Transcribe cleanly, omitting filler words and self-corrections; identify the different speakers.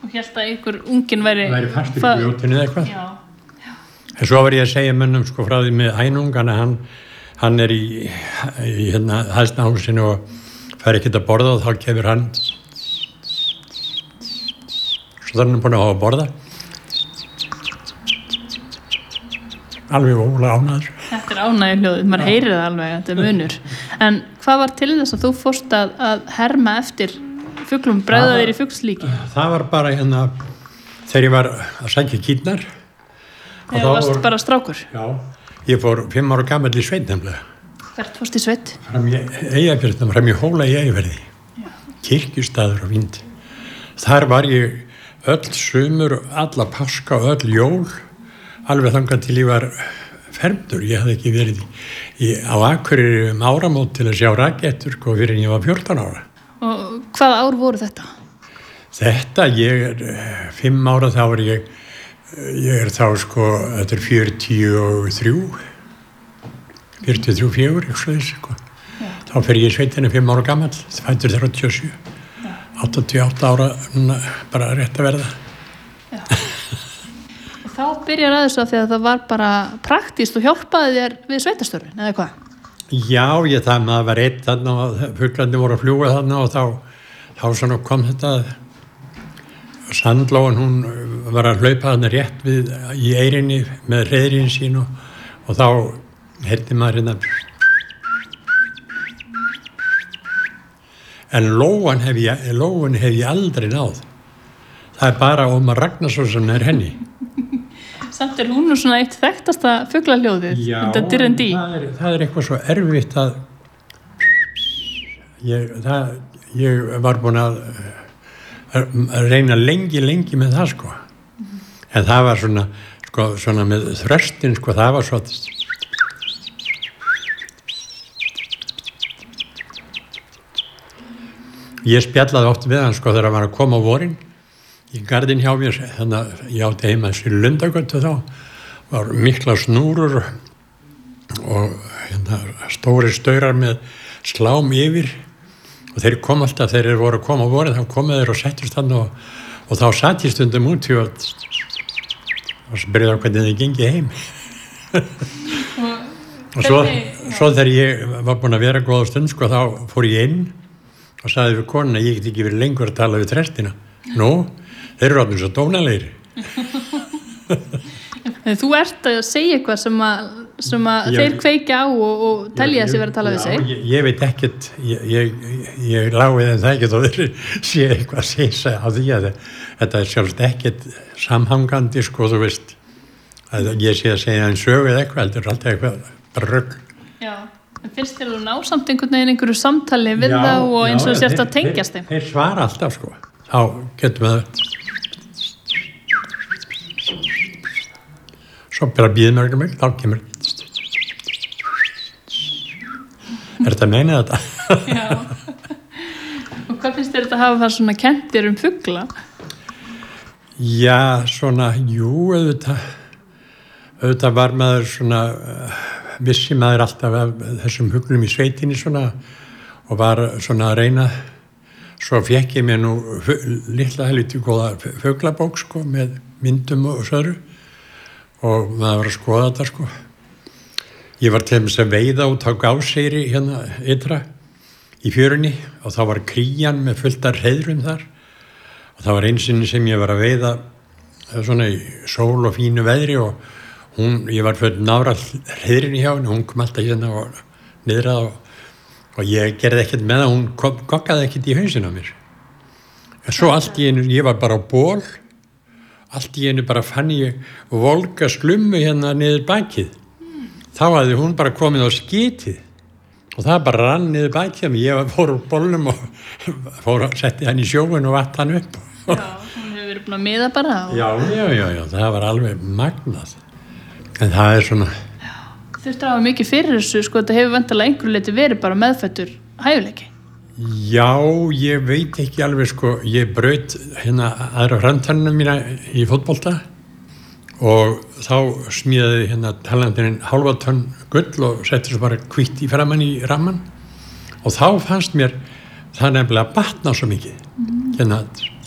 Speaker 1: Og hélt að einhver unginn væri
Speaker 2: fastur í grjótinu eða eitthvað.
Speaker 1: Já.
Speaker 2: En svo var ég að segja mönnum sko frá því með hænungana, hann er í hérna hæstnahúsinu og fær ekkert að borða og þá kemur hann svo þannig hann búin að hafa að borða alveg ólega ánæður.
Speaker 1: Þetta er ánægjuhljóðið, maður heyrir það alveg, þetta er munur. En hvað var til þess að þú fórst að herma eftir fuglum, bregða þér í fuglslíki?
Speaker 2: Það var bara hérna þegar ég var að sækja kýrnar.
Speaker 1: Þegar þú varst bara strákur?
Speaker 2: Já, ég fór 5 ára gamall í sveit nefnilega.
Speaker 1: Hvert fórst í sveit?
Speaker 2: Fram í Eyjafjörðum, fram í Hóla í Eyjafirði. Kirkjustaður og Vind. Þar var ég öll sumur, alla páska og öll jól, alveg þangað til ég var fermdur. Ég hafði ekki verið á Akureyri áramót til að sjá rakettur fyrir en ég var 14 ára.
Speaker 1: Og hvaða ár voru þetta?
Speaker 2: Þetta, ég er 5 ára, þá er ég er þá sko, þetta er 43, 4, sko. Þá fer ég í sveitinni 5 ára gamall, fæddur 37, 88 ára, bara rétt að verða.
Speaker 1: Já. Og þá byrjar að þessu að því að það var bara praktískt og hjálpaði þér við sveitastörfin, eða hvað?
Speaker 2: Já, maður var einn þarna og fuglandi voru að fljúga þarna og þá svona kom þetta Sandlóan, hún var að hlaupa þarna rétt í eyrinni með hreiðrin sín og þá heyrði maður hérna en lóan hef ég aldrei náð. Það er bara Ómar Ragnarsson sem er henni.
Speaker 1: Samt er hún nú svona eitt þekktasta fuglaljóðið.
Speaker 2: Já, það er eitthvað svo erfitt að ég var búin að reyna lengi með það sko. En það var svona með þröstin sko, það var svo ég spjallaði oft við hann sko þegar hann var að koma á vorin í garðin hjá mér, þannig að ég átti heima þessi Lundagötu þá, var mikla snúrur og stóri staurar með slám yfir og þeir kom alltaf, þeir voru að koma á vorin, þá komu þeir og settist hann og þá satt ég stundum út og spyrði á hvernig þið gengi heim. Og svo þegar ég var búin að vera góða stund sko, þá fór ég inn og sagði við konuna, ég get ekki verið lengur að tala við trestina. Nú, þeir eru alveg svo dónalegir.
Speaker 1: Þú ert að segja eitthvað sem að þeir kveikja á og telja þessi verið að tala við sig.
Speaker 2: Ég veit ekkert, ég lági þeim það ekkert og þeir sé eitthvað að segja á því að þetta er sjálfst ekkert samhangandi, sko, þú veist. Ég sé að segja en sögu eða eitthvað, þetta er alltaf eitthvað bara rugl. Já,
Speaker 1: en finnst þér að ná samt einhverju samtali við þá og eins og sérst að tengjast þeim?
Speaker 2: Þeir svara alltaf, sko. Þá getum við það. Svo bara býðum við mig, þá kemur. Er þetta að meina þetta?
Speaker 1: Já. Og hvað finnst þér þetta að hafa það svona kennt þér fugla?
Speaker 2: Já, svona, jú, auðvitað var maður svona, vissi maður alltaf af þessum fuglum í sveitinni svona og var svona að reyna. Svo fékk ég mér nú litla helviti góða fuglabók sko með myndum og söru og maður var að skoða þetta sko. Ég var til þess að veiða út á Gáseyri hérna ytra í fjörunni og þá var krían með fulltar hreiðrum þar og það var einsinni sem ég var að veiða svona í sól og fínu veðri og ég var fyrir nára hreiðrinni hjá henni, hún kom alltaf hérna og niðrað og ég gerði ekkert með það, hún goggaði ekkert í hausinn á mér. En svo allt í einu, ég var bara á ból, allt í einu bara fann ég volga slummu hérna niður bakið. Þá hafði hún bara komið á skítið og það bara rann niður bakið. Ég fór úr bólnum og setti hann í sjóin og vatt hann upp.
Speaker 1: Já, hún hefur verið búin að miða bara.
Speaker 2: Já, það var alveg magnað. En það er svona...
Speaker 1: Þurfti að hafa mikið fyrir þessu, sko, þetta hefur vantarlega einhverju leyti verið bara meðfæddur hæfileiki.
Speaker 2: Já, ég veit ekki alveg, sko, ég braut hérna aðra framtennina mína í fótbolta og þá smíðaði hérna talandinn hálfa tonn gull og setti svo bara hvítt í framan í ramman og þá fannst mér það nefnilega batna svo mikið. Hérna